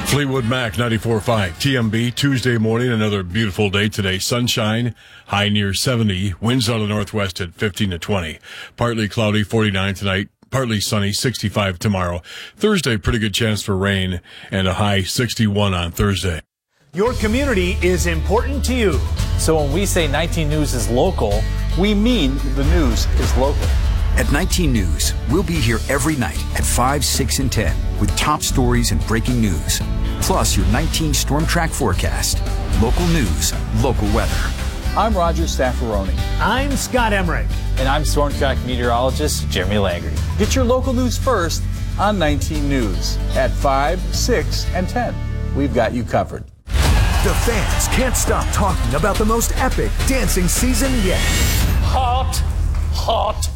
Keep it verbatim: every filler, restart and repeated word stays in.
Fleetwood Mac ninety-four point five T M B Tuesday morning. Another beautiful day today. Sunshine, high near seventy. Winds out of the northwest at fifteen to twenty. Partly cloudy, forty-nine tonight. Partly sunny, sixty-five tomorrow. Thursday, pretty good chance for rain and a high sixty-one on Thursday. Your community is important to you. So when we say nineteen News is local, we mean the news is local. At nineteen News, we'll be here every night at five, six, and ten with top stories and breaking news. Plus your nineteen Storm Track forecast. Local news, local weather. I'm Roger Staffaroni. I'm Scott Emmerich. And I'm Storm Track meteorologist Jeremy Langley. Get your local news first on nineteen News at five, six, and ten. We've got you covered. The fans can't stop talking about the most epic dancing season yet. Hot, hot,